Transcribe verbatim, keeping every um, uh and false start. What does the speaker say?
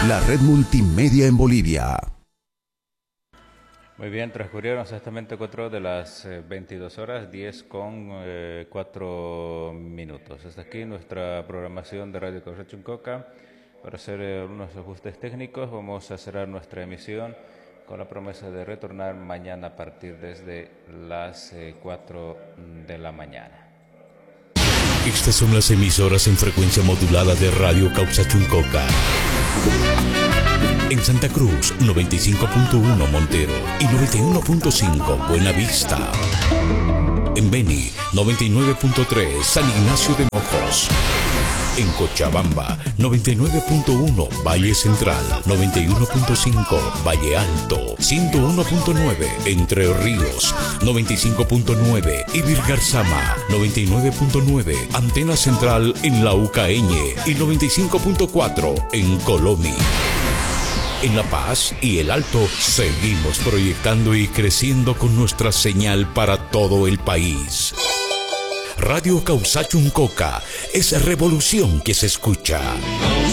La red multimedia en Bolivia. Muy bien, transcurrieron exactamente cuatro de las eh, veintidós horas, diez con cuatro minutos. Hasta aquí nuestra programación de Radio Causacho Coca. Para hacer eh, unos ajustes técnicos, vamos a cerrar nuestra emisión con la promesa de retornar mañana a partir desde las eh, cuatro de la mañana. Estas son las emisoras en frecuencia modulada de Radio Causacho-Coca. En Santa Cruz, noventa y cinco punto uno Montero y noventa y uno punto cinco Buena Vista. En Beni, noventa y nueve punto tres San Ignacio de Mojos. En Cochabamba, noventa y nueve punto uno Valle Central, noventa y uno punto cinco Valle Alto, ciento uno punto nueve Entre Ríos, noventa y cinco punto nueve Ibirgarzama, noventa y nueve punto nueve Antena Central en Laucaeñe y noventa y cinco punto cuatro en Colomi. En La Paz y El Alto seguimos proyectando y creciendo con nuestra señal para todo el país. Radio Causacho Coca es revolución que se escucha.